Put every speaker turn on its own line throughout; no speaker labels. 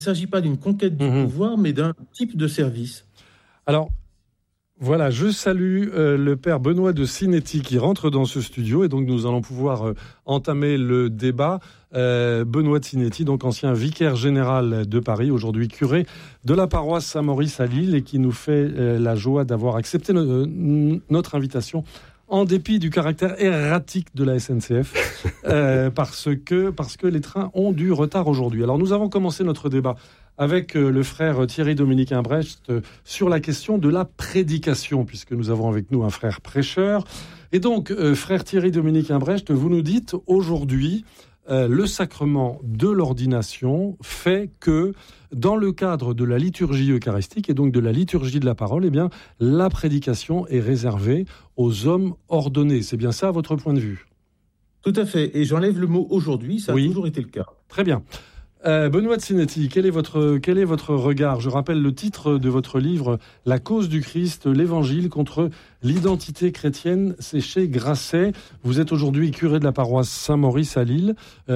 s'agit pas d'une conquête du pouvoir, mais d'un type de service.
Alors, voilà, je salue le père Benoît de Sinetti qui rentre dans ce studio et donc nous allons pouvoir entamer le débat. Benoît de Sinetti, donc ancien vicaire général de Paris, aujourd'hui curé de la paroisse Saint-Maurice à Lille et qui nous fait la joie d'avoir accepté notre invitation en dépit du caractère erratique de la SNCF, parce que les trains ont du retard aujourd'hui. Alors nous avons commencé notre débat avec le frère Thierry-Dominique Imbrecht sur la question de la prédication, puisque nous avons avec nous un frère prêcheur. Et donc, frère Thierry-Dominique Imbrecht, vous nous dites aujourd'hui, le sacrement de l'ordination fait que, dans le cadre de la liturgie eucharistique et donc de la liturgie de la parole, eh bien, la prédication est réservée aux hommes ordonnés. C'est bien ça, votre point de vue ?
Tout à fait. Et j'enlève le mot aujourd'hui, ça a toujours été le cas.
Très bien. Benoît de Sinetti, quel est votre regard ? Je rappelle le titre de votre livre, La cause du Christ, l'évangile contre l'identité chrétienne, c'est chez Grasset. Vous êtes aujourd'hui curé de la paroisse Saint-Maurice à Lille.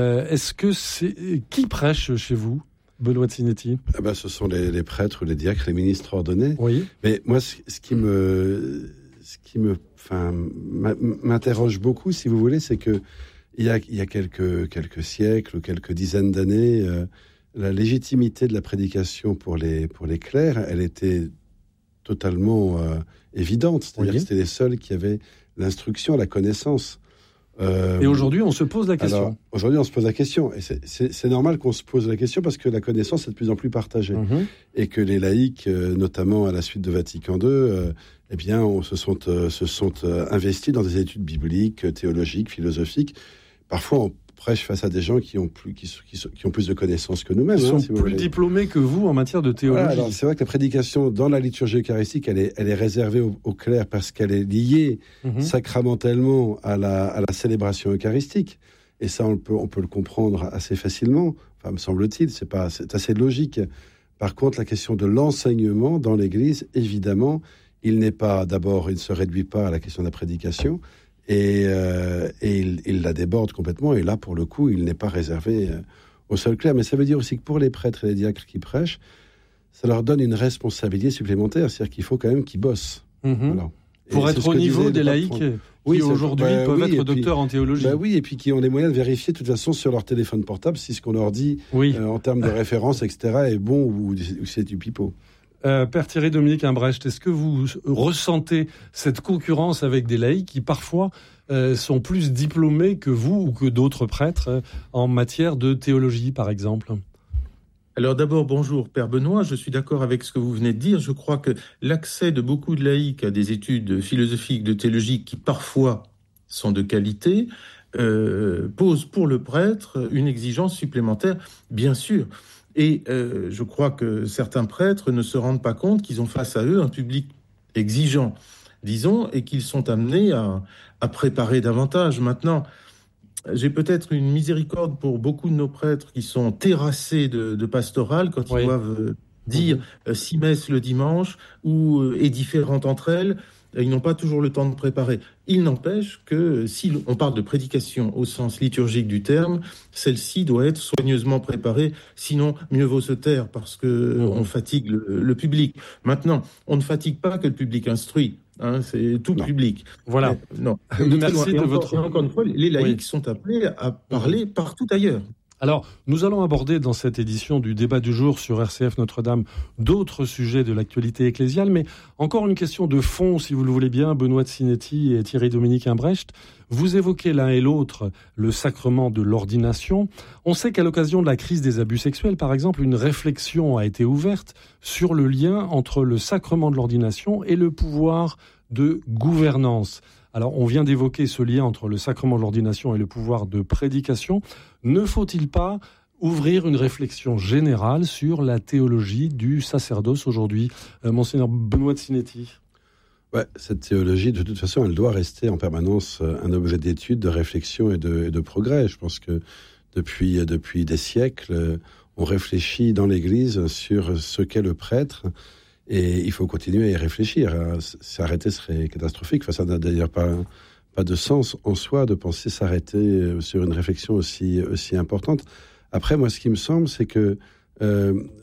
Qui prêche chez vous, Benoît de Sinetti ?
Ce sont les prêtres, les diacres, les ministres ordonnés.
Oui.
Mais moi, ce qui m'interroge beaucoup, si vous voulez, c'est que il y a quelques siècles ou quelques dizaines d'années, la légitimité de la prédication pour les clercs, elle était totalement évidente. C'est-à-dire que c'était les seuls qui avaient l'instruction, la connaissance.
Et aujourd'hui, on se pose la question.
Alors, aujourd'hui, on se pose la question. Et c'est normal qu'on se pose la question parce que la connaissance est de plus en plus partagée. Et que les laïcs, notamment à la suite de Vatican II, se sont investis dans des études bibliques, théologiques, philosophiques. Parfois, on prêche face à des gens qui ont plus de connaissances que nous-mêmes.
Ils sont plus diplômés que vous en matière de théologie.
Voilà, alors c'est vrai que la prédication dans la liturgie eucharistique, elle est réservée aux clercs parce qu'elle est liée sacramentellement à la célébration eucharistique. Et ça, on peut le comprendre assez facilement. Enfin, me semble-t-il, c'est assez logique. Par contre, la question de l'enseignement dans l'Église, évidemment, il ne se réduit pas à la question de la prédication. Et il la déborde complètement. Et là, pour le coup, il n'est pas réservé aux seuls clercs. Mais ça veut dire aussi que pour les prêtres et les diacres qui prêchent, ça leur donne une responsabilité supplémentaire. C'est-à-dire qu'il faut quand même qu'ils bossent. Voilà.
Pour être au niveau des laïcs qui aujourd'hui peuvent être docteurs en théologie.
Et puis qui ont les moyens de vérifier de toute façon sur leur téléphone portable si ce qu'on leur dit en termes de référence, etc., est bon ou c'est du pipeau.
Père Thierry-Dominique Imbrecht, est-ce que vous ressentez cette concurrence avec des laïcs qui parfois sont plus diplômés que vous ou que d'autres prêtres en matière de théologie, par exemple ?
Alors d'abord, bonjour Père Benoît, je suis d'accord avec ce que vous venez de dire. Je crois que l'accès de beaucoup de laïcs à des études philosophiques, de théologie qui parfois sont de qualité, pose pour le prêtre une exigence supplémentaire, bien sûr. Et je crois que certains prêtres ne se rendent pas compte qu'ils ont face à eux un public exigeant, disons, et qu'ils sont amenés à préparer davantage. Maintenant, j'ai peut-être une miséricorde pour beaucoup de nos prêtres qui sont terrassés de pastoral quand ils doivent dire 6 messes le dimanche et différentes entre elles. Ils n'ont pas toujours le temps de préparer. Il n'empêche que si on parle de prédication au sens liturgique du terme, celle-ci doit être soigneusement préparée. Sinon, mieux vaut se taire parce que on fatigue le public. Maintenant, on ne fatigue pas que le public instruit. C'est tout public.
Voilà.
Merci de votre... Encore une fois, les laïcs sont appelés à parler partout ailleurs.
Alors, nous allons aborder dans cette édition du débat du jour sur RCF Notre-Dame d'autres sujets de l'actualité ecclésiale, mais encore une question de fond, si vous le voulez bien, Benoît de Sinetti et Thierry-Dominique Imbrecht. Vous évoquez l'un et l'autre le sacrement de l'ordination. On sait qu'à l'occasion de la crise des abus sexuels, par exemple, une réflexion a été ouverte sur le lien entre le sacrement de l'ordination et le pouvoir de gouvernance. Alors, on vient d'évoquer ce lien entre le sacrement de l'ordination et le pouvoir de prédication. Ne faut-il pas ouvrir une réflexion générale sur la théologie du sacerdoce aujourd'hui ? Monseigneur Benoît de Sinetti.
Cette théologie, de toute façon, elle doit rester en permanence un objet d'étude, de réflexion et de progrès. Je pense que depuis des siècles, on réfléchit dans l'Église sur ce qu'est le prêtre. Et il faut continuer à y réfléchir. S'arrêter serait catastrophique. Enfin, ça n'a d'ailleurs pas de sens en soi de penser s'arrêter sur une réflexion aussi importante. Après, moi, ce qui me semble, c'est que